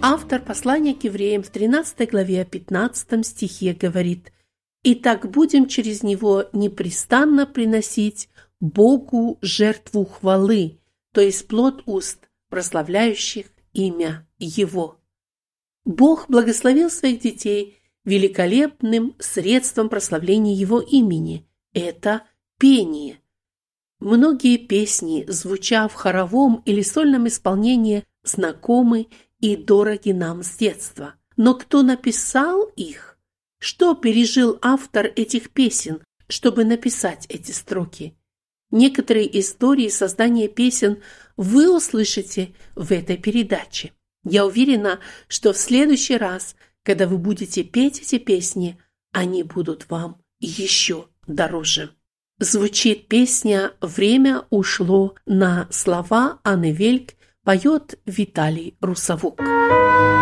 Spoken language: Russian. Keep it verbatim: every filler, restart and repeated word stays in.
Автор послания к евреям в тринадцатой главе пятнадцатом стихе говорит: «Итак будем через него непрестанно приносить Богу жертву хвалы, то есть плод уст, прославляющих имя Его». Бог благословил своих детей великолепным средством прославления Его имени – это пение. Многие песни, звуча в хоровом или сольном исполнении, знакомы и дороги нам с детства. Но кто написал их? Что пережил автор этих песен, чтобы написать эти строки? Некоторые истории создания песен вы услышите в этой передаче. Я уверена, что в следующий раз, когда вы будете петь эти песни, они будут вам еще дороже. Звучит песня «Время ушло» на слова Анны Вельк, поет Виталий Русовук.